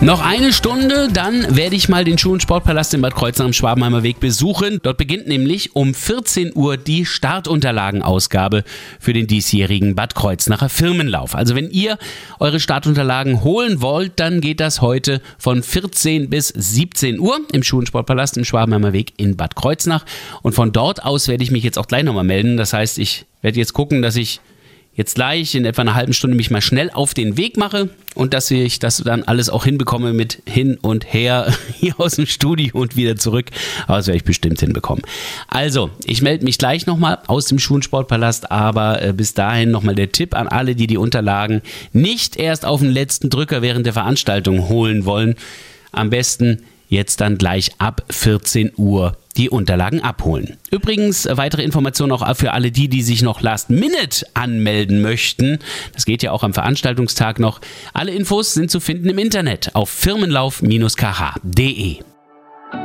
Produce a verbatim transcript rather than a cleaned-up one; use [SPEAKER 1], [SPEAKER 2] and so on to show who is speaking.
[SPEAKER 1] Noch eine Stunde, dann werde ich mal den Schuh- und Sportpalast in Bad Kreuznach am Schwabenheimer Weg besuchen. Dort beginnt nämlich um vierzehn Uhr die Startunterlagenausgabe für den diesjährigen Bad Kreuznacher Firmenlauf. Also wenn ihr eure Startunterlagen holen wollt, dann geht das heute von vierzehn bis siebzehn Uhr im Schuh- und Sportpalast im Schwabenheimer Weg in Bad Kreuznach. Und von dort aus werde ich mich jetzt auch gleich nochmal melden. Das heißt, ich werde jetzt gucken, dass ich jetzt gleich in etwa einer halben Stunde mich mal schnell auf den Weg mache und dass ich das dann alles auch hinbekomme mit hin und her hier aus dem Studio und wieder zurück. Aber das werde ich bestimmt hinbekommen. Also, ich melde mich gleich nochmal aus dem Schuh- und Sportpalast, aber äh, bis dahin nochmal der Tipp an alle, die die Unterlagen nicht erst auf den letzten Drücker während der Veranstaltung holen wollen. Am besten jetzt dann gleich ab vierzehn Uhr die Unterlagen abholen. Übrigens, weitere Informationen auch für alle die, die sich noch Last Minute anmelden möchten. Das geht ja auch am Veranstaltungstag noch. Alle Infos sind zu finden im Internet auf firmenlauf Bindestrich k h punkt d e.